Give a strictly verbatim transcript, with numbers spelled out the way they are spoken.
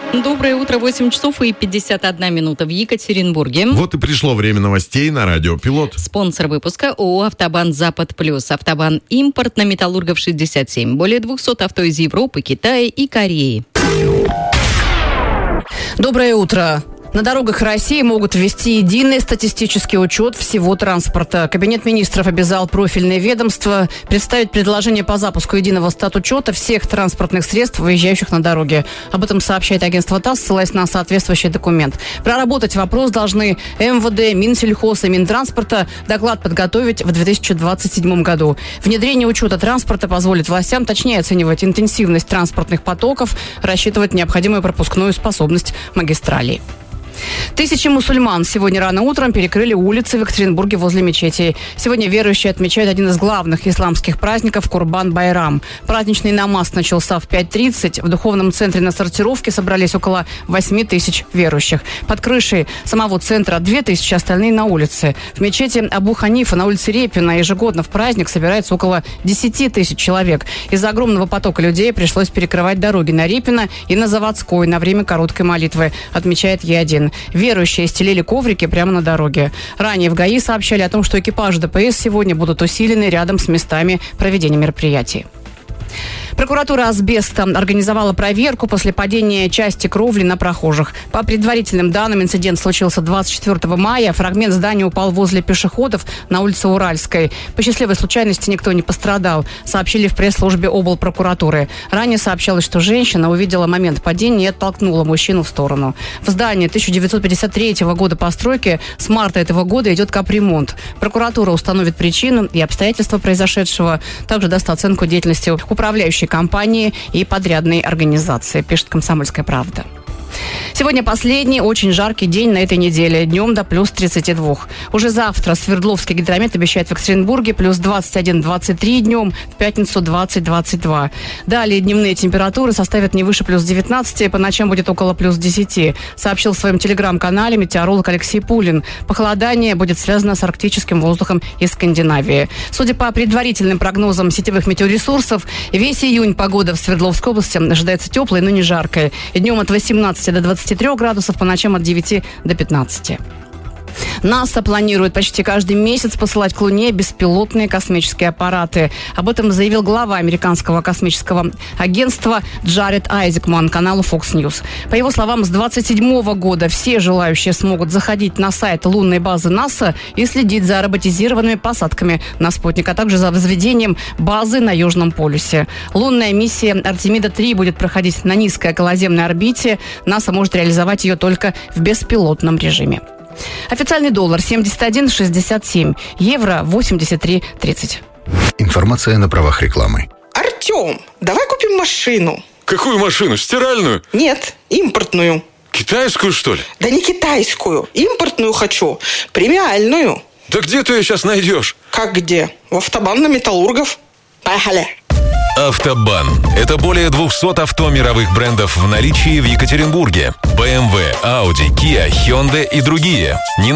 Доброе утро, восемь часов и пятьдесят одна минута в Екатеринбурге. Вот и пришло время новостей на радио Пилот. Спонсор выпуска ООО «Автобан Запад Плюс». «Автобан Импорт» на Металлургов шестьдесят семь. Более двухсот авто из Европы, Китая и Кореи. Доброе утро. На дорогах России могут ввести единый статистический учет всего транспорта. Кабинет министров обязал профильные ведомства представить предложение по запуску единого статучета всех транспортных средств, выезжающих на дороге. Об этом сообщает агентство ТАСС, ссылаясь на соответствующий документ. Проработать вопрос должны эм вэ дэ, Минсельхоз и Минтранспорта. Доклад подготовить в две тысячи двадцать седьмом году. Внедрение учета транспорта позволит властям точнее оценивать интенсивность транспортных потоков, рассчитывать необходимую пропускную способность магистралей. Тысячи мусульман сегодня рано утром перекрыли улицы в Екатеринбурге возле мечетей. Сегодня верующие отмечают один из главных исламских праздников – Курбан-Байрам. Праздничный намаз начался в пять тридцать. В духовном центре на сортировке собрались около восемь тысяч верующих. Под крышей самого центра две тысячи, остальные на улице. В мечети Абу Ханифа на улице Репина ежегодно в праздник собирается около десять тысяч человек. Из-за огромного потока людей пришлось перекрывать дороги на Репина и на Заводской на время короткой молитвы, отмечает Е один. Верующие стелили коврики прямо на дороге. Ранее в ГАИ сообщали о том, что экипажи дэ пэ эс сегодня будут усилены рядом с местами проведения мероприятий. Прокуратура Асбеста организовала проверку после падения части кровли на прохожих. По предварительным данным, инцидент случился двадцать четвёртого мая. Фрагмент здания упал возле пешеходов на улице Уральской. По счастливой случайности никто не пострадал, сообщили в пресс-службе облпрокуратуры. Ранее сообщалось, что женщина увидела момент падения и оттолкнула мужчину в сторону. В здании тысяча девятьсот пятьдесят третьего года постройки с марта этого года идет капремонт. Прокуратура установит причину и обстоятельства произошедшего. Также даст оценку деятельности управляющей компании и подрядной организации, пишет «Комсомольская правда». Сегодня последний очень жаркий день на этой неделе. Днем до плюс тридцать два. Уже завтра Свердловский гидромет обещает в Екатеринбурге плюс двадцать один - двадцать три днем, в пятницу двадцать - двадцать два. Далее дневные температуры составят не выше плюс девятнадцати, по ночам будет около плюс десяти, сообщил в своем телеграм-канале метеоролог Алексей Пулин. Похолодание будет связано с арктическим воздухом из Скандинавии. Судя по предварительным прогнозам сетевых метеоресурсов, весь июнь погода в Свердловской области ожидается теплой, но не жаркой. Днем от восемнадцати до двадцати трёх градусов, по ночам от девяти до пятнадцати. НАСА планирует почти каждый месяц посылать к Луне беспилотные космические аппараты. Об этом заявил глава американского космического агентства Джаред Айзекман каналу Fox News. По его словам, с двадцать седьмого года все желающие смогут заходить на сайт лунной базы НАСА и следить за роботизированными посадками на спутник, а также за возведением базы на Южном полюсе. Лунная миссия Артемида три будет проходить на низкой околоземной орбите. НАСА может реализовать ее только в беспилотном режиме. Официальный доллар семьдесят один шестьдесят семь, евро восемьдесят три тридцать. Информация на правах рекламы. Артем, давай купим машину. Какую машину? Стиральную? Нет, импортную. Китайскую, что ли? Да не китайскую, импортную хочу, премиальную. Да где ты ее сейчас найдешь? Как где? В Автобан на Металлургов. Поехали. Автобан – это более двухсот авто мировых брендов в наличии в Екатеринбурге. бэ эм вэ, Audi, Kia, Hyundai и другие. Не